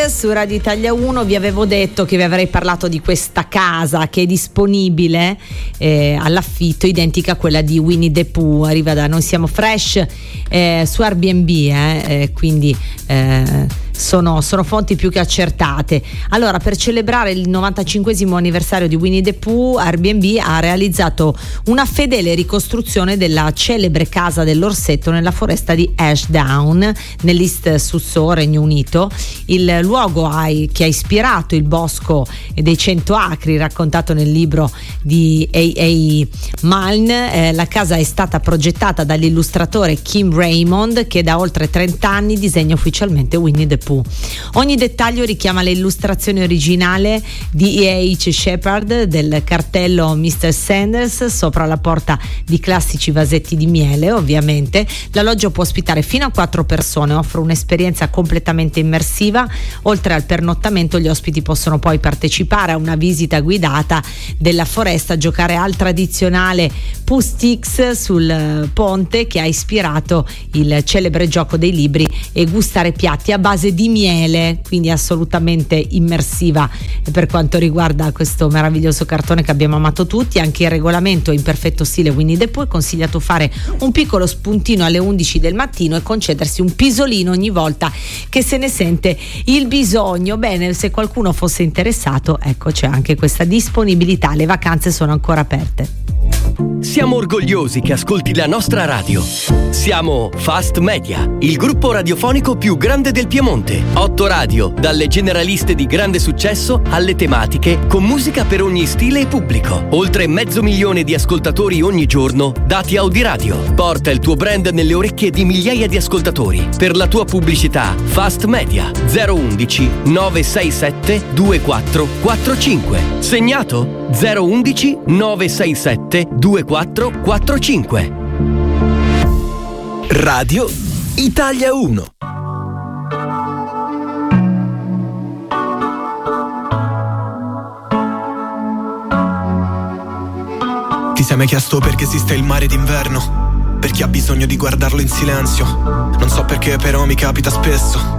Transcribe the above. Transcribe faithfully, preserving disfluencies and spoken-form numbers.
su Radio Italia uno. Vi avevo detto che vi avrei parlato di questa casa che è disponibile eh, all'affitto, identica a quella di Winnie the Pooh. Arriva da Noi Siamo Fresh eh, su Airbnb, eh, eh, quindi eh, sono, sono fonti più che accertate. Allora, per celebrare il novantacinquesimo anniversario di Winnie the Pooh, Airbnb ha realizzato una fedele ricostruzione della celebre casa dell'orsetto nella foresta di Ashdown, nell'East Sussex, Regno Unito. Il luogo ha, che ha ispirato il bosco dei cento acri raccontato nel libro di A A Milne. Eh, la casa è stata progettata dall'illustratore Kim Raymond, che da oltre trenta anni disegna ufficialmente Winnie the Pooh. Ogni dettaglio richiama le illustrazioni originali di E A H Shepard del cartello mister Sanders sopra la porta di classici vasetti di miele. Ovviamente l'alloggio può ospitare fino a quattro persone, offre un'esperienza completamente immersiva. Oltre al pernottamento, gli ospiti possono poi partecipare a una visita guidata della foresta, giocare al tradizionale Pooh Sticks sul ponte che ha ispirato il celebre gioco dei libri e gustare piatti a base di miele, quindi assolutamente immersiva per quanto riguarda questo meraviglioso cartone che abbiamo amato tutti. Anche il regolamento è in perfetto stile Winnie the Pooh. È consigliato fare un piccolo spuntino alle undici del mattino e concedersi un pisolino ogni volta che se ne sente il bisogno. Bene, se qualcuno fosse interessato, ecco, c'è anche questa disponibilità, le vacanze sono ancora aperte. Siamo orgogliosi che ascolti la nostra radio. Siamo Fast Media, il gruppo radiofonico più grande del Piemonte. Otto radio, dalle generaliste di grande successo alle tematiche, con musica per ogni stile e pubblico. Oltre mezzo milione di ascoltatori ogni giorno, dati Audiradio. Porta il tuo brand nelle orecchie di migliaia di ascoltatori. Per la tua pubblicità, Fast Media zero undici nove sei sette due quattro quattro cinque. Segnato zero undici nove sei sette due quattro quattro cinque. Radio Italia uno. Ti sei mai chiesto perché esiste il mare d'inverno? Per chi ha bisogno di guardarlo in silenzio. Non so perché, però mi capita spesso